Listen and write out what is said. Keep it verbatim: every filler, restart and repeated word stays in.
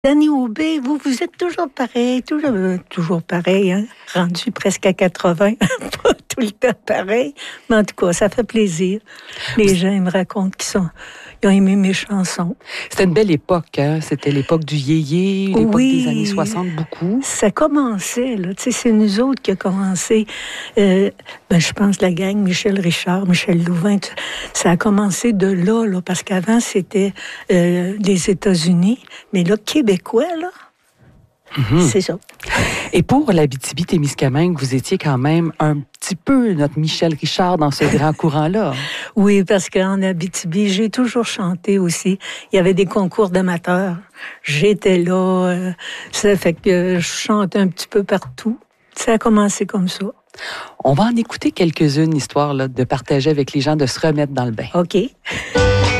Danny Aubé, vous, vous êtes toujours pareil, toujours, euh, toujours pareil, hein? Rendu presque à quatre-vingts, pas tout le temps pareil, mais en tout cas, ça fait plaisir. Les gens, ils me racontent qu'ils sont, ils ont aimé mes chansons. C'était une belle époque, hein? C'était l'époque du yéyé, l'époque oui, des années soixante, beaucoup. Ça commençait, là. Tu sais, c'est nous autres qui a commencé, euh, ben, je pense, la gang, Michel Richard, Michel Louvain, ça a commencé de là, là, parce qu'avant, c'était euh, les États-Unis, mais là, Québécois, là, mm-hmm. C'est ça. Et pour l'Abitibi-Témiscamingue, vous étiez quand même un petit peu notre Michel Richard dans ce grand courant-là. Oui, parce qu'en Abitibi, j'ai toujours chanté aussi. Il y avait des concours d'amateurs. J'étais là. Euh, ça fait que je chante un petit peu partout. Ça a commencé comme ça. On va en écouter quelques-unes, histoire là, de partager avec les gens, de se remettre dans le bain. OK.